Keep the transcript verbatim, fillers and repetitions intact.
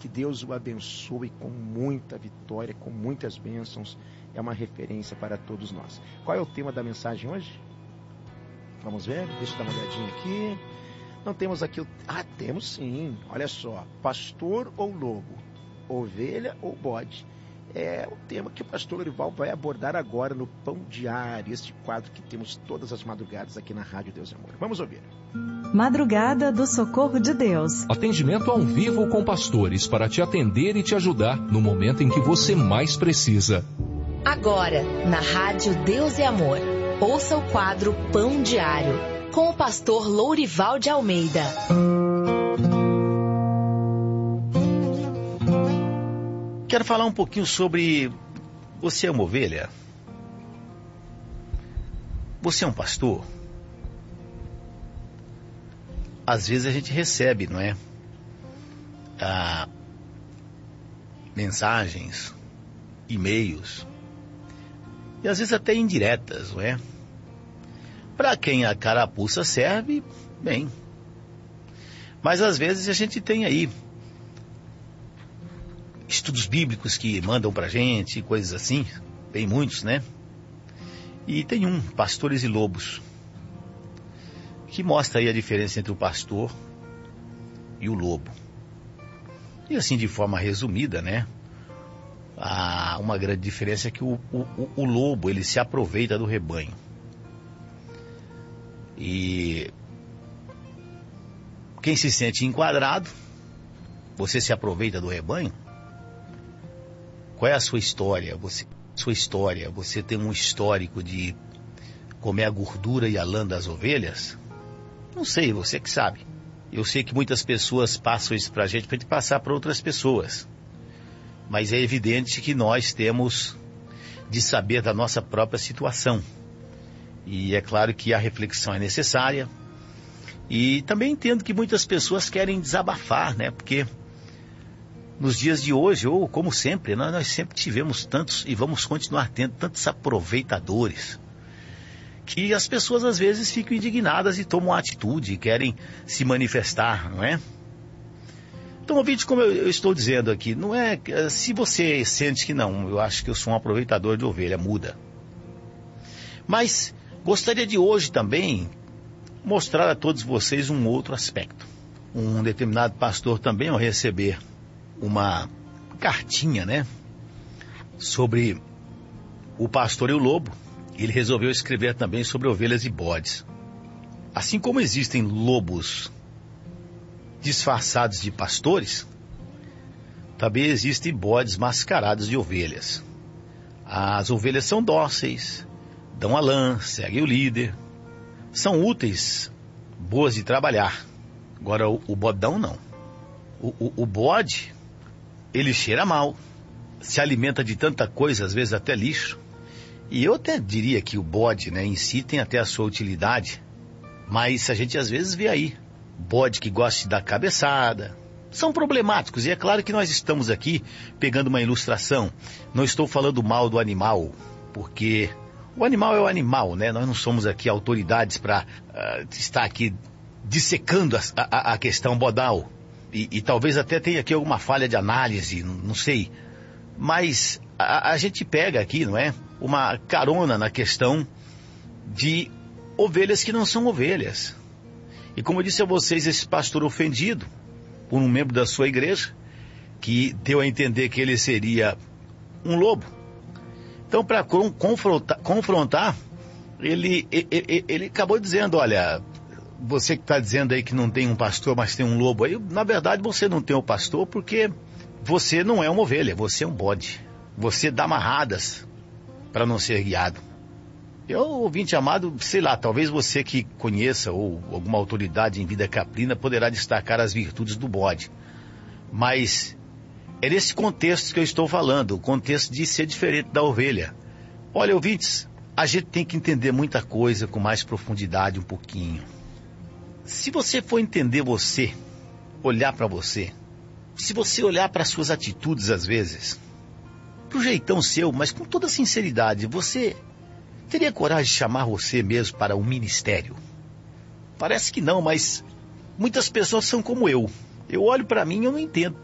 Que Deus o abençoe com muita vitória, com muitas bênçãos. É uma referência para todos nós. Qual é o tema da mensagem hoje? Vamos ver? Deixa eu dar uma olhadinha aqui. Não temos aqui o... Ah, temos sim. Olha só. Pastor ou lobo? Ovelha ou bode? É o tema que o pastor Lourival vai abordar agora no Pão Diário, este quadro que temos todas as madrugadas aqui na Rádio Deus e Amor. Vamos ouvir. Madrugada do Socorro de Deus. Atendimento ao vivo com pastores para te atender e te ajudar no momento em que você mais precisa. Agora, na Rádio Deus e Amor, ouça o quadro Pão Diário, com o pastor Lourival de Almeida. Quero falar um pouquinho sobre... Você é uma ovelha? Você é um pastor? Às vezes a gente recebe, não é? Ah, mensagens, e-mails, e às vezes até indiretas, não é? Para quem a carapuça serve, bem. Mas às vezes a gente tem aí estudos bíblicos que mandam pra gente, coisas assim, tem muitos, né? E tem um, Pastores e Lobos, que mostra aí a diferença entre o pastor e o lobo. E assim, de forma resumida, né? Há uma grande diferença é que o, o, o lobo, ele se aproveita do rebanho. E quem se sente enquadrado, você se aproveita do rebanho? Qual é a sua história? Você, sua história, você tem um histórico de comer a gordura e a lã das ovelhas? Não sei, você que sabe. Eu sei que muitas pessoas passam isso pra gente, pra gente passar para outras pessoas. Mas é evidente que nós temos de saber da nossa própria situação. E é claro que a reflexão é necessária. E também entendo que muitas pessoas querem desabafar, né? Porque nos dias de hoje, ou como sempre, nós, nós sempre tivemos tantos, e vamos continuar tendo, tantos aproveitadores, que as pessoas às vezes ficam indignadas e tomam atitude, querem se manifestar, não é? Então, ouvinte, como eu, eu estou dizendo aqui, não é... Se você sente que não, eu acho que eu sou um aproveitador de ovelha, muda. Mas gostaria de hoje também mostrar a todos vocês um outro aspecto. Um determinado pastor também, ao receber uma cartinha, né, sobre o pastor e o lobo, ele resolveu escrever também sobre ovelhas e bodes. Assim como existem lobos disfarçados de pastores, também existem bodes mascarados de ovelhas. As ovelhas são dóceis, dão a lã, seguem o líder, são úteis, boas de trabalhar. Agora o, o bodão não. O, o, o bode, ele cheira mal, se alimenta de tanta coisa, às vezes até lixo. E eu até diria que o bode, né, em si tem até a sua utilidade, mas a gente às vezes vê aí bode que gosta de dar cabeçada. São problemáticos, e é claro que nós estamos aqui pegando uma ilustração. Não estou falando mal do animal, porque o animal é o animal, né? Nós não somos aqui autoridades para uh, estar aqui dissecando a, a, a questão bodal. E, e talvez até tenha aqui alguma falha de análise, não, não sei. Mas a, a gente pega aqui, não é? Uma carona na questão de ovelhas que não são ovelhas. E como eu disse a vocês, esse pastor ofendido por um membro da sua igreja, que deu a entender que ele seria um lobo. Então, para confrontar, confrontar ele, ele, ele acabou dizendo, olha, você que está dizendo aí que não tem um pastor, mas tem um lobo aí, na verdade você não tem um pastor porque você não é uma ovelha, você é um bode. Você dá amarradas para não ser guiado. Eu, ouvinte amado, sei lá, talvez você que conheça ou alguma autoridade em vida caprina poderá destacar as virtudes do bode. Mas é nesse contexto que eu estou falando, o contexto de ser diferente da ovelha. Olha, ouvintes, a gente tem que entender muita coisa com mais profundidade um pouquinho. Se você for entender você, olhar para você, se você olhar para as suas atitudes às vezes, pro jeitão seu, mas com toda sinceridade, você teria coragem de chamar você mesmo para um ministério? Parece que não, mas muitas pessoas são como eu. Eu olho para mim e eu não entendo.